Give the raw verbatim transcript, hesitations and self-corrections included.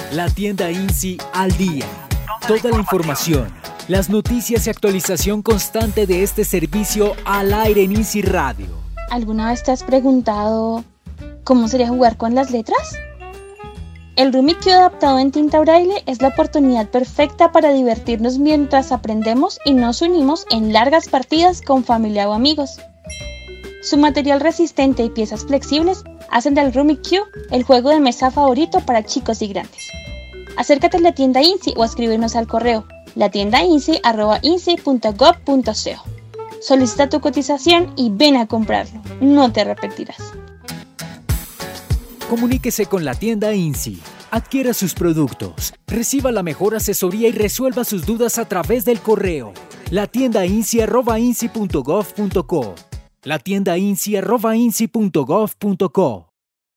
La tienda INSI al día. Toda la información, las noticias y actualización constante de este servicio al aire en INSI Radio. ¿Alguna vez te has preguntado cómo sería jugar con las letras? El Rummikub adaptado en tinta braille es la oportunidad perfecta para divertirnos mientras aprendemos y nos unimos en largas partidas con familia o amigos. Su material resistente y piezas flexibles hacen del Rummikub el juego de mesa favorito para chicos y grandes. Acércate a la tienda INSI o escríbenos al correo latiendainsi arroba insi punto gob punto co. Solicita tu cotización y ven a comprarlo. No te arrepentirás. Comuníquese con la tienda INSI. Adquiera sus productos, reciba la mejor asesoría y resuelva sus dudas a través del correo latiendainsi arroba insi punto gob punto co. latiendainsi arroba insi punto gob punto co.